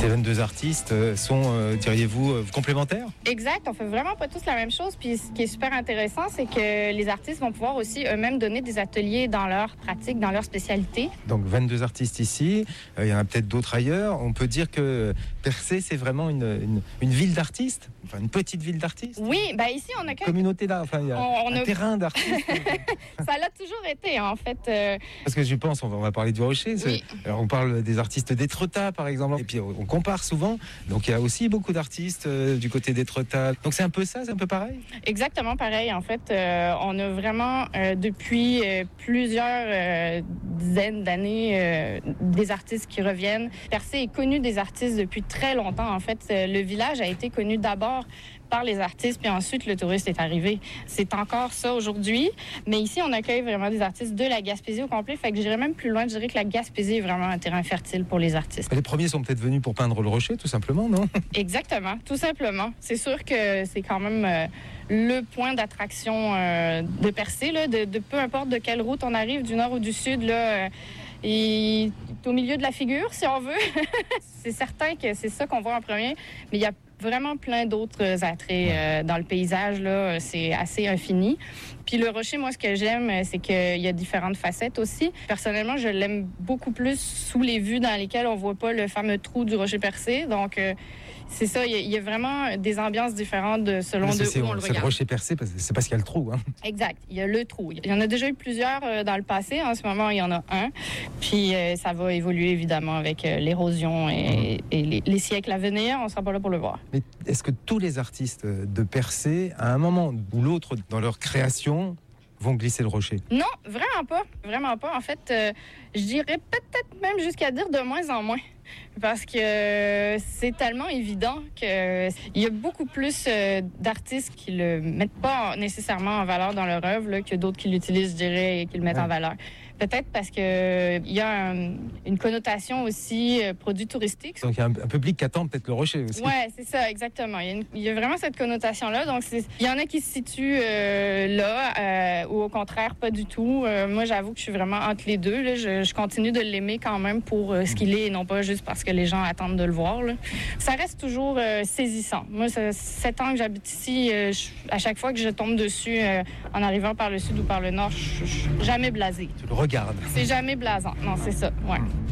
Ces 22 artistes sont, diriez-vous, complémentaires? Exact, on fait vraiment pas tous la même chose. Puis ce qui est super intéressant, c'est que les artistes vont pouvoir aussi eux-mêmes donner des ateliers dans leur pratique, dans leur spécialité. Donc 22 artistes ici, il y en a peut-être d'autres ailleurs. On peut dire que Percé, c'est vraiment une ville d'artistes, enfin une petite ville d'artistes. Oui, ben ici on a une communauté d'art, enfin il y a un terrain d'artistes. Ça l'a toujours été en fait. Parce que je pense, on va parler du Rocher. Oui. Alors on parle des artistes d'Étretat par exemple, et puis on compare souvent. Donc il y a aussi beaucoup d'artistes du côté d'Étretat. Donc c'est un peu ça, c'est un peu pareil. Exactement pareil. En fait, on a vraiment depuis plusieurs dizaines d'années des artistes qui reviennent. Percé est connu des artistes depuis très longtemps. En fait, le village a été connu d'abord par les artistes, puis ensuite le touriste est arrivé. C'est encore ça aujourd'hui, mais ici on accueille vraiment des artistes de la Gaspésie au complet, fait que j'irais même plus loin, je dirais que la Gaspésie est vraiment un terrain fertile pour les artistes. Les premiers sont peut-être venus pour peindre le Rocher, tout simplement, non? Exactement, tout simplement. C'est sûr que c'est quand même le point d'attraction de Percé, là, de peu importe de quelle route on arrive, du nord ou du sud, là, et au milieu de la figure, si on veut. C'est certain que c'est ça qu'on voit en premier, mais il y a vraiment plein d'autres attraits dans le paysage, là, c'est assez infini. Puis le Rocher, moi, ce que j'aime, c'est qu'il y a différentes facettes aussi. Personnellement, je l'aime beaucoup plus sous les vues dans lesquelles on voit pas le fameux trou du Rocher Percé. Donc, c'est ça, il y a vraiment des ambiances différentes selon de où on le regarde. C'est le Rocher Percé, c'est parce qu'il y a le trou. Hein. Exact, il y a le trou. Il y en a déjà eu plusieurs dans le passé. En ce moment, il y en a un. Puis ça va évoluer, évidemment, avec l'érosion et les siècles à venir. On ne sera pas là pour le voir. Mais est-ce que tous les artistes de Percé, à un moment ou l'autre dans leur création, vont glisser le rocher? Non, vraiment pas. Vraiment pas. En fait, je dirais peut-être même jusqu'à dire de moins en moins. Parce que c'est tellement évident qu'il y a beaucoup plus d'artistes qui le mettent pas nécessairement en valeur dans leur œuvre là, que d'autres qui l'utilisent, je dirais, et qui le mettent en valeur. Peut-être parce que il y a une connotation aussi produit touristique. Donc il y a un public qui attend peut-être le rocher aussi. Ouais, c'est ça, exactement. Il y a vraiment cette connotation-là. Donc il y en a qui se situent là, ou au contraire pas du tout. Moi, j'avoue que je suis vraiment entre les deux. Là. Je continue de l'aimer quand même pour ce qu'il est et non pas juste parce que les gens attendent de le voir. Là. Ça reste toujours saisissant. Moi, ça 7 ans que j'habite ici, à chaque fois que je tombe dessus en arrivant par le sud ou par le nord, je suis jamais blasée. Tu le regardes. C'est jamais blasant. Non, c'est ça. Ouais.